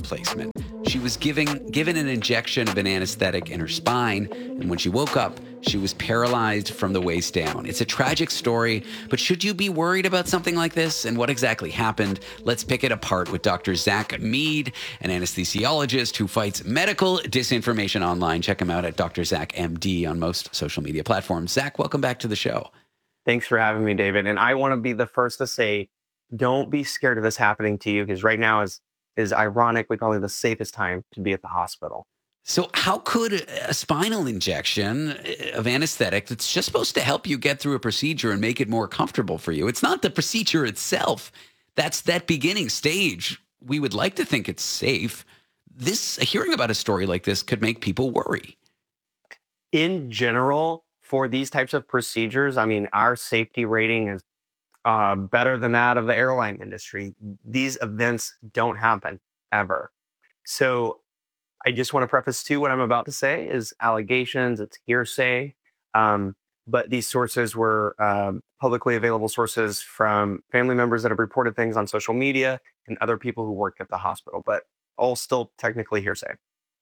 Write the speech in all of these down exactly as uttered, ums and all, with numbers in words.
Placement. She was giving given an injection of an anesthetic in her spine, and when she woke up, she was paralyzed from the waist down. It's a tragic story, but should you be worried about something like this and what exactly happened? Let's pick it apart with Doctor Zach Mead, an anesthesiologist who fights medical disinformation online. Check him out at Doctor Zach M D on most social media platforms. Zach, welcome back to the show. Thanks for having me, David. And I want to be the first to say, don't be scared of this happening to you, because right now is is ironically probably the safest time to be at the hospital. So how could a spinal injection of anesthetic that's just supposed to help you get through a procedure and make it more comfortable for you? It's not the procedure itself. That's that beginning stage. We would like to think it's safe. This, hearing about a story like this could make people worry. In general, for these types of procedures, I mean, our safety rating is uh, better than that of the airline industry. These events don't happen ever. So I just want to preface too, what I'm about to say is allegations, it's hearsay. Um, but these sources were um, publicly available sources from family members that have reported things on social media and other people who worked at the hospital, but all still technically hearsay.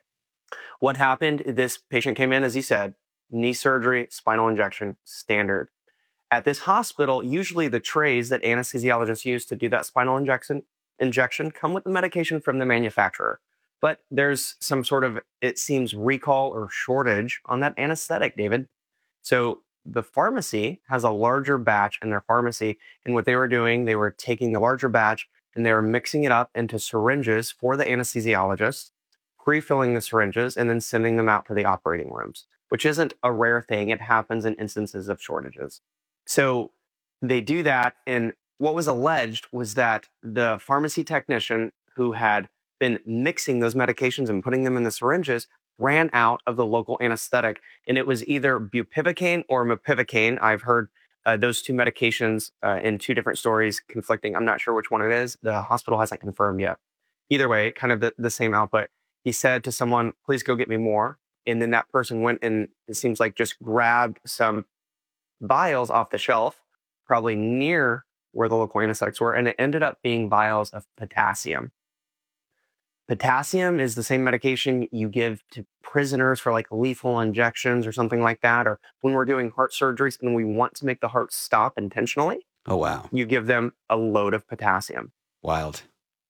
What happened, this patient came in, as he said, knee surgery, spinal injection, standard. At this hospital, usually the trays that anesthesiologists use to do that spinal injection injection come with the medication from the manufacturer. But there's some sort of, it seems, recall or shortage on that anesthetic, David. So the pharmacy has a larger batch in their pharmacy. And what they were doing, they were taking the larger batch and they were mixing it up into syringes for the anesthesiologist, pre-filling the syringes, and then sending them out to the operating rooms, which isn't a rare thing. It happens in instances of shortages. So they do that. And what was alleged was that the pharmacy technician who had been mixing those medications and putting them in the syringes ran out of the local anesthetic. And it was either bupivacaine or mepivacaine. I've heard uh, those two medications uh, in two different stories conflicting. I'm not sure which one it is. The hospital hasn't confirmed yet. Either way, kind of the, the same output. He said to someone, please go get me more. And then that person went and it seems like just grabbed some vials off the shelf, probably near where the local anesthetics were. And it ended up being vials of potassium. Potassium is the same medication you give to prisoners for like lethal injections or something like that. Or when we're doing heart surgeries and we want to make the heart stop intentionally. Oh, wow. You give them a load of potassium. Wild.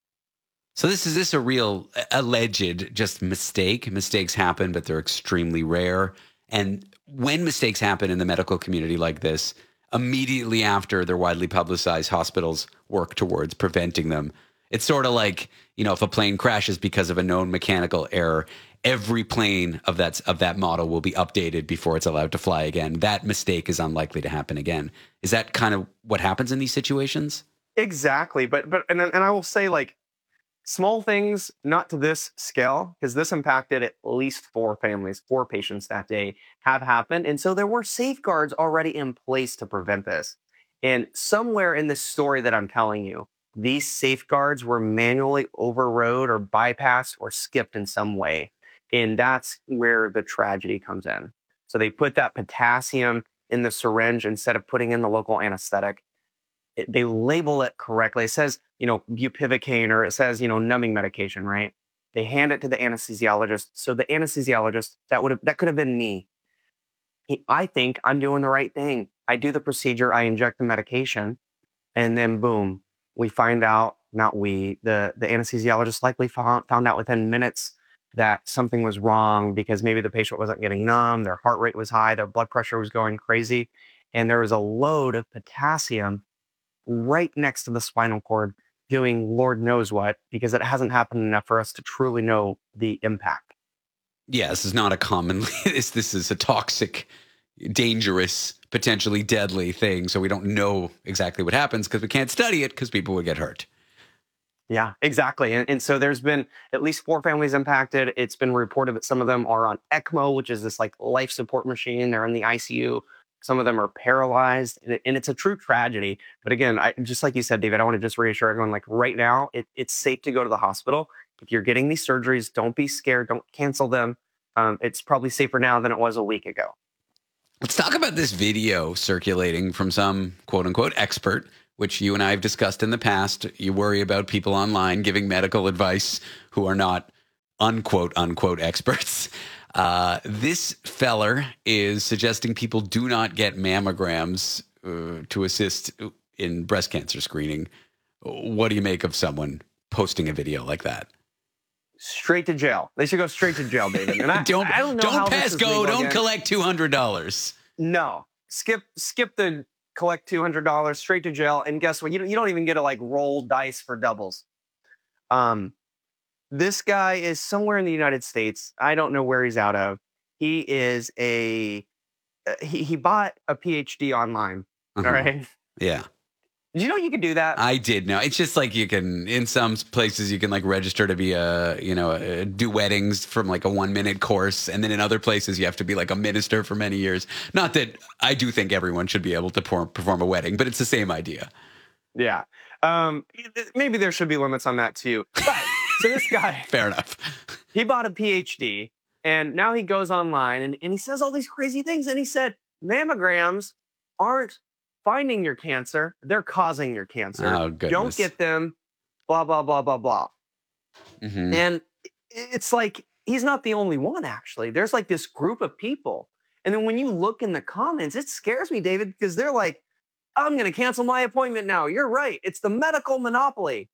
So this is this a real alleged just mistake? Mistakes happen, but they're extremely rare. And when mistakes happen in the medical community like this, immediately after they're widely publicized, hospitals work towards preventing them. It's sort of like, you know, if a plane crashes because of a known mechanical error, every plane of that of that model will be updated before it's allowed to fly again. That mistake is unlikely to happen again. Is that kind of what happens in these situations? Exactly. But but and and I will say, like, small things, not to this scale, because this impacted at least four families, four patients that day have happened. And so there were safeguards already in place to prevent this. And somewhere in this story that I'm telling you, these safeguards were manually overrode or bypassed or skipped in some way. And that's where the tragedy comes in. So they put that potassium in the syringe instead of putting in the local anesthetic. It, they label it correctly. It says, you know, bupivacaine, or it says, you know, numbing medication, right? They hand it to the anesthesiologist. So the anesthesiologist, that would have, that could have been me. He, I think I'm doing the right thing. I do the procedure, I inject the medication, and then boom, we find out, not we, the, the anesthesiologist likely found, found out within minutes that something was wrong because maybe the patient wasn't getting numb, their heart rate was high, their blood pressure was going crazy, and there was a load of potassium right next to the spinal cord doing Lord knows what, because it hasn't happened enough for us to truly know the impact. Yeah, this is not a common, this, this is a toxic, dangerous, potentially deadly thing. So we don't know exactly what happens because we can't study it because people would get hurt. Yeah, exactly. And, and so there's been at least four families impacted. It's been reported that some of them are on ECMO, which is this like life support machine. They're in the I C U. Some of them are paralyzed, and, it, and it's a true tragedy. But again, I, just like you said, David, I want to just reassure everyone, like right now, it, it's safe to go to the hospital. If you're getting these surgeries, don't be scared. Don't cancel them. Um, it's probably safer now than it was a week ago. Let's talk about this video circulating from some quote unquote expert, which you and I have discussed in the past. You worry about people online giving medical advice who are not unquote unquote experts. Uh, this feller is suggesting people do not get mammograms uh, to assist in breast cancer screening. What do you make of someone posting a video like that? Straight to jail. They should go straight to jail, David. And I don't I don't know don't how pass this is go. legal Don't again. collect two hundred dollars. No, skip skip the collect two hundred dollars straight to jail. And guess what? You don't, you don't even get to like roll dice for doubles. Um, this guy is somewhere in the United States. I don't know where he's out of. He is a uh, he he bought a P H D online. Uh-huh. All right. Yeah. Did you know you could do that? I did know. It's just like you can, in some places, you can like register to be a, you know, a, do weddings from like a one minute course. And then in other places, you have to be like a minister for many years. Not that I do think everyone should be able to por- perform a wedding, but it's the same idea. Yeah. Um, maybe there should be limits on that too. But, so this guy, Fair enough. he bought a P H D and now he goes online and, and he says all these crazy things. And he said, mammograms aren't finding your cancer, they're causing your cancer. Oh, goodness. Don't get them, blah, blah, blah, blah, blah. Mm-hmm. And it's like, he's not the only one, actually. There's like this group of people. And then when you look in the comments, it scares me, David, because they're like, I'm going to cancel my appointment now. You're right. It's the medical monopoly.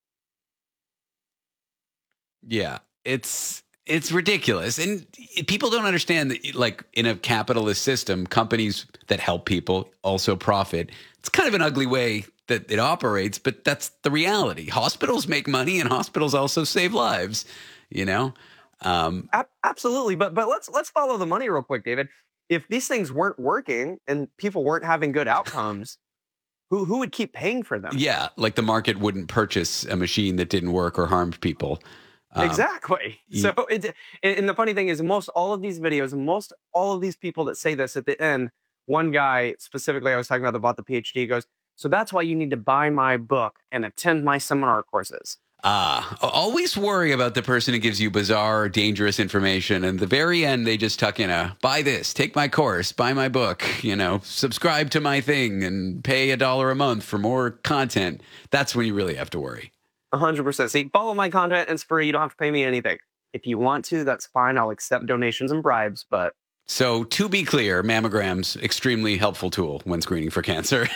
Yeah, it's it's ridiculous. And people don't understand that, like, in a capitalist system, companies that help people also profit. It's kind of an ugly way that it operates, but that's the reality. Hospitals make money and hospitals also save lives, you know? Um, A- absolutely. But but let's let's follow the money real quick, David. If these things weren't working and people weren't having good outcomes, who who would keep paying for them? yeah, like the market wouldn't purchase a machine that didn't work or harmed people. Um, Exactly. you- So, it, and the funny thing is, most all of these videos, most all of these people that say this at the end, one guy specifically I was talking about that bought the P H D goes, so that's why you need to buy my book and attend my seminar courses. Ah, always worry about the person who gives you bizarre or dangerous information. And at the very end, they just tuck in a, buy this, take my course, buy my book, you know, subscribe to my thing and pay a dollar a month for more content. That's when you really have to worry. one hundred percent. See, follow my content. It's free. You don't have to pay me anything. If you want to, that's fine. I'll accept donations and bribes, but So to be clear, mammograms, extremely helpful tool when screening for cancer.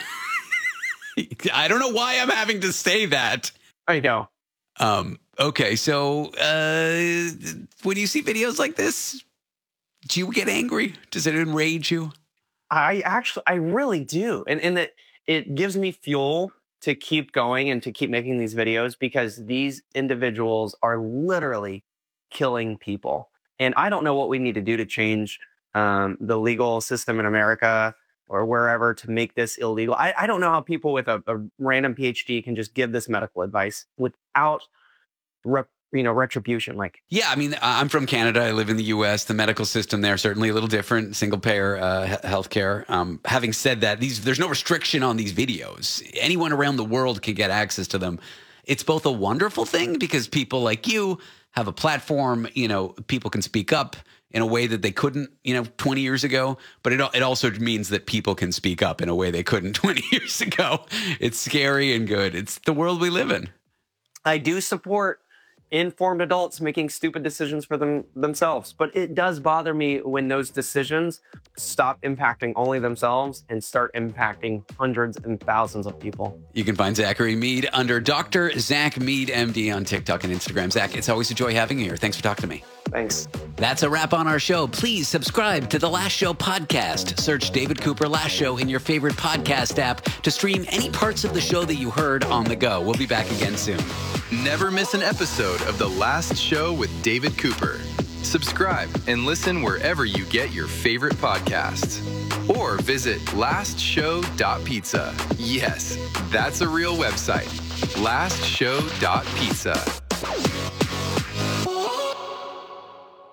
I don't know why I'm having to say that. I know. Um, okay, so uh, when you see videos like this, do you get angry? Does it enrage you? I actually, I really do. And, and it, it gives me fuel to keep going and to keep making these videos because these individuals are literally killing people. And I don't know what we need to do to change um, the legal system in America or wherever to make this illegal. I, I don't know how people with a, a random P H D can just give this medical advice without rep, you know, retribution. Like, Yeah, I mean, I'm from Canada. I live in the U S. The medical system there is certainly a little different, single payer uh, he- healthcare. Um, having said that, these there's no restriction on these videos. Anyone around the world can get access to them. It's both a wonderful thing because people like you have a platform. You know, people can speak up in a way that they couldn't, you know, twenty years ago. But it it also means that people can speak up in a way they couldn't twenty years ago. It's scary and good. It's the world we live in. I do support informed adults making stupid decisions for them themselves, but it does bother me when those decisions stop impacting only themselves and start impacting hundreds and thousands of people. You can find Zachary Mead under Doctor Zach Mead, M D on TikTok and Instagram. Zach, it's always a joy having you here. Thanks for talking to me. Thanks. That's a wrap on our show. Please subscribe to the Last Show podcast. Search David Cooper Last Show in your favorite podcast app to stream any parts of the show that you heard on the go. We'll be back again soon. Never miss an episode of The Last Show with David Cooper. Subscribe and listen wherever you get your favorite podcasts. Or visit last show dot pizza. Yes, that's a real website. last show dot pizza.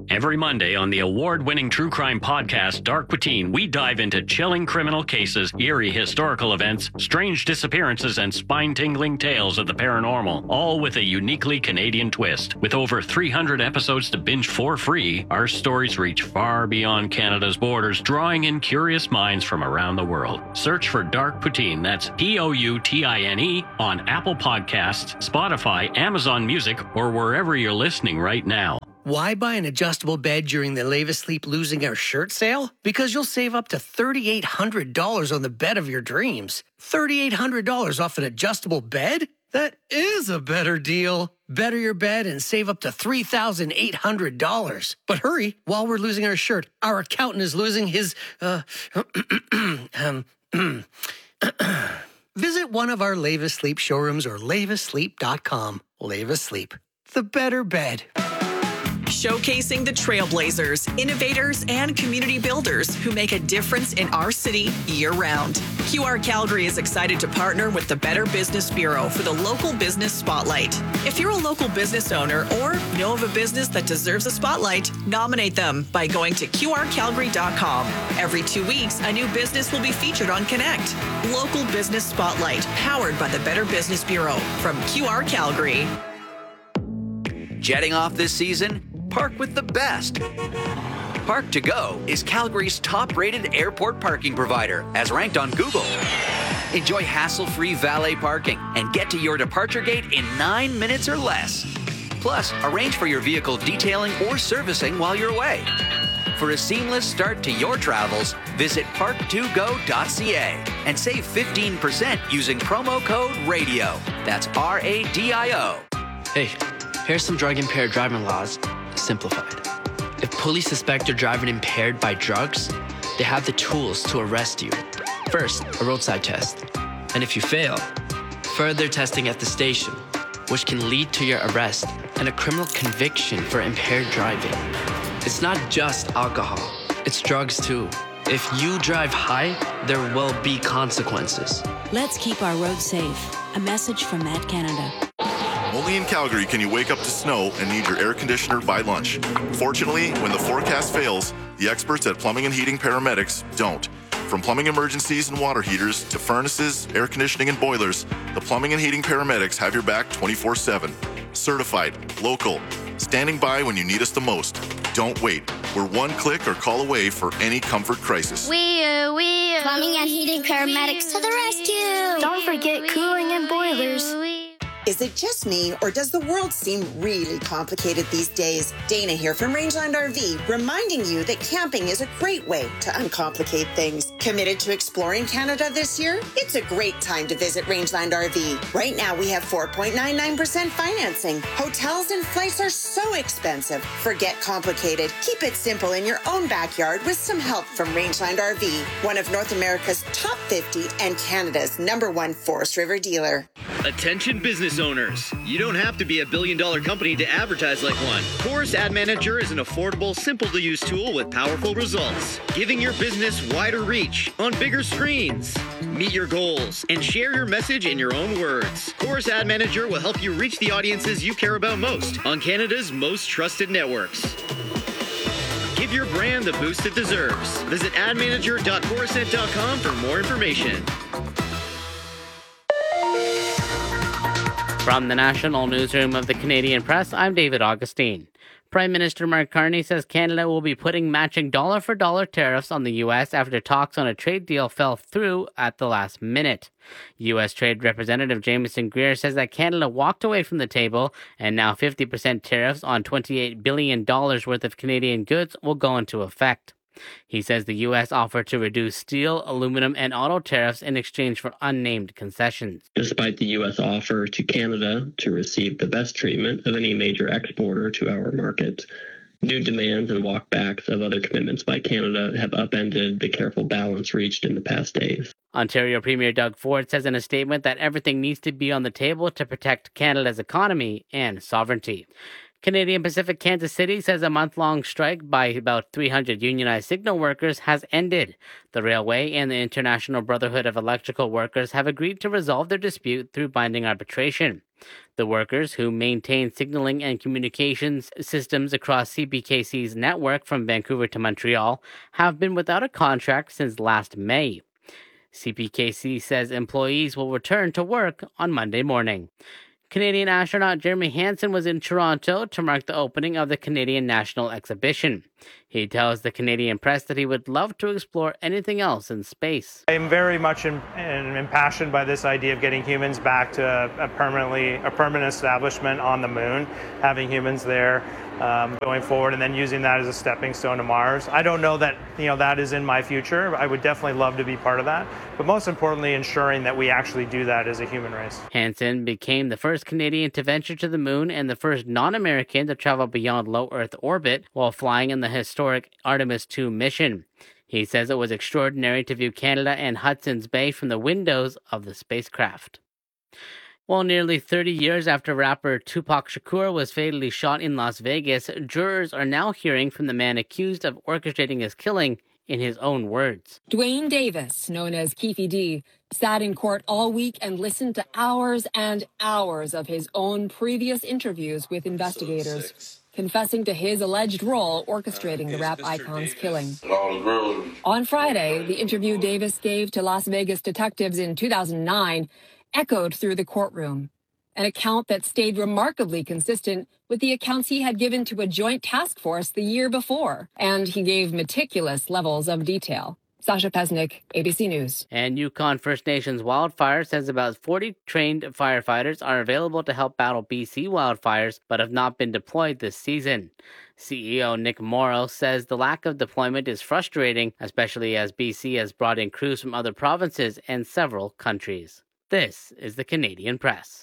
Every Monday on the award-winning true crime podcast Dark Poutine, we dive into chilling criminal cases, eerie historical events, strange disappearances, and spine-tingling tales of the paranormal, all with a uniquely Canadian twist. With over three hundred episodes to binge for free, our stories reach far beyond Canada's borders, drawing in curious minds from around the world. Search for Dark Poutine, that's P O U T I N E, on Apple Podcasts, Spotify, Amazon Music, or wherever you're listening right now. Why buy an adjustable bed during the Leva Sleep Losing Our Shirt sale? Because you'll save up to three thousand eight hundred dollars on the bed of your dreams. three thousand eight hundred dollars off an adjustable bed? That is a better deal. Better your bed and save up to three thousand eight hundred dollars. But hurry, while we're losing our shirt, our accountant is losing his, uh, um, visit one of our Leva Sleep showrooms or leva sleep dot com. Leva Sleep, the better bed. Showcasing the trailblazers, innovators, and community builders who make a difference in our city year-round. Q R Calgary is excited to partner with the Better Business Bureau for the Local Business Spotlight. If you're a local business owner or know of a business that deserves a spotlight, nominate them by going to Q R calgary dot com. Every two weeks, a new business will be featured on Connect. Local Business Spotlight, powered by the Better Business Bureau from Q R Calgary. Jetting off this season? Park with the best. Park to Go is Calgary's top-rated airport parking provider, as ranked on Google. Enjoy hassle-free valet parking and get to your departure gate in nine minutes or less. Plus, arrange for your vehicle detailing or servicing while you're away. For a seamless start to your travels, visit park to go dot c a and save fifteen percent using promo code RADIO. That's R A D I O. Hey, here's some drug-impaired driving laws, simplified. If police suspect you're driving impaired by drugs, they have the tools to arrest you. First, a roadside test. And if you fail, further testing at the station, which can lead to your arrest and a criminal conviction for impaired driving. It's not just alcohol, it's drugs too. If you drive high, there will be consequences. Let's keep our roads safe. A message from Mad Canada. Only in Calgary can you wake up to snow and need your air conditioner by lunch. Fortunately, when the forecast fails, the experts at Plumbing and Heating Paramedics don't. From plumbing emergencies and water heaters to furnaces, air conditioning, and boilers, the Plumbing and Heating Paramedics have your back twenty-four seven. Certified, local, standing by when you need us the most. Don't wait. We're one click or call away for any comfort crisis. We are, we are. Plumbing and Heating Paramedics to the rescue. Don't forget cooling and boilers. Is it just me, or does the world seem really complicated these days? Dana here from Rangeland R V, reminding you that camping is a great way to uncomplicate things. Committed to exploring Canada this year? It's a great time to visit Rangeland R V. Right now, we have four point nine nine percent financing. Hotels and flights are so expensive. Forget complicated. Keep it simple in your own backyard with some help from Rangeland R V, one of North America's top fifty and Canada's number one Forest River dealer. Attention business owners. You don't have to be a billion dollar company to advertise like one. Chorus Ad Manager is an affordable, simple to use tool with powerful results, giving your business wider reach on bigger screens. Meet your goals and share your message in your own words. Chorus Ad Manager will help you reach the audiences you care about most on Canada's most trusted networks. Give your brand the boost it deserves. Visit ad manager dot chorusnet dot com for more information. From the National Newsroom of the Canadian Press, I'm David Augustine. Prime Minister Mark Carney says Canada will be putting matching dollar-for-dollar tariffs on the U S after talks on a trade deal fell through at the last minute. U S Trade Representative Jameson Greer says that Canada walked away from the table, and now fifty percent tariffs on twenty-eight billion dollars worth of Canadian goods will go into effect. He says the U S offered to reduce steel, aluminum, and auto tariffs in exchange for unnamed concessions. Despite the U S offer to Canada to receive the best treatment of any major exporter to our market, new demands and walkbacks of other commitments by Canada have upended the careful balance reached in the past days. Ontario Premier Doug Ford says in a statement that everything needs to be on the table to protect Canada's economy and sovereignty. Canadian Pacific Kansas City says a month-long strike by about three hundred unionized signal workers has ended. The railway and the International Brotherhood of Electrical Workers have agreed to resolve their dispute through binding arbitration. The workers, who maintain signaling and communications systems across C P K C's network from Vancouver to Montreal, have been without a contract since last May. C P K C says employees will return to work on Monday morning. Canadian astronaut Jeremy Hansen was in Toronto to mark the opening of the Canadian National Exhibition. He tells the Canadian Press that he would love to explore anything else in space. I'm very much in, in, impassioned by this idea of getting humans back to a, a permanently a permanent establishment on the moon, having humans there um, going forward, and then using that as a stepping stone to Mars. I don't know that you know that is in my future. I would definitely love to be part of that, but most importantly, ensuring that we actually do that as a human race. Hansen became the first Canadian to venture to the moon and the first non-American to travel beyond low Earth orbit while flying in the historic Artemis two mission. He says it was extraordinary to view Canada and Hudson's Bay from the windows of the spacecraft. Well, nearly thirty years after rapper Tupac Shakur was fatally shot in Las Vegas, jurors are now hearing from the man accused of orchestrating his killing in his own words. Dwayne Davis, known as Keefe D, sat in court all week and listened to hours and hours of his own previous interviews with investigators, confessing to his alleged role orchestrating the rap icon's killing. On Friday, the interview Davis gave to Las Vegas detectives in two thousand nine echoed through the courtroom, an account that stayed remarkably consistent with the accounts he had given to a joint task force the year before, and he gave meticulous levels of detail. Sasha Pesnick, A B C News. And Yukon First Nations Wildfire says about forty trained firefighters are available to help battle B C wildfires, but have not been deployed this season. C E O Nick Morrow says the lack of deployment is frustrating, especially as B C has brought in crews from other provinces and several countries. This is the Canadian Press.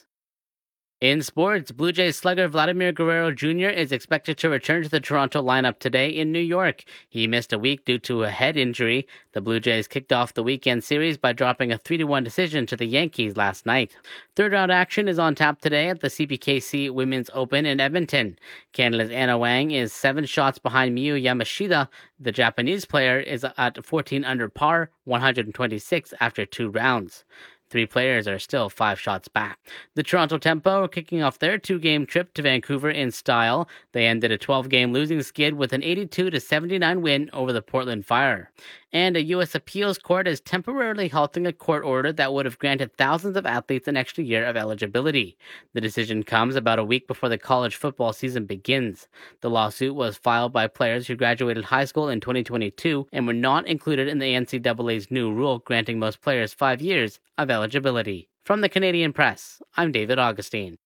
In sports, Blue Jays slugger Vladimir Guerrero Junior is expected to return to the Toronto lineup today in New York. He missed a week due to a head injury. The Blue Jays kicked off the weekend series by dropping a three to one decision to the Yankees last night. Third round action is on tap today at the C P K C Women's Open in Edmonton. Canada's Anna Wang is seven shots behind Miyu Yamashita. The Japanese player is at fourteen under par, one hundred twenty-six after two rounds. Three players are still five shots back. The Toronto Tempo are kicking off their two-game trip to Vancouver in style. They ended a twelve-game losing skid with an eighty-two to seventy-nine win over the Portland Fire. And a U S appeals court is temporarily halting a court order that would have granted thousands of athletes an extra year of eligibility. The decision comes about a week before the college football season begins. The lawsuit was filed by players who graduated high school in twenty twenty-two and were not included in the N C double A's new rule granting most players five years of eligibility. From the Canadian Press, I'm David Augustine.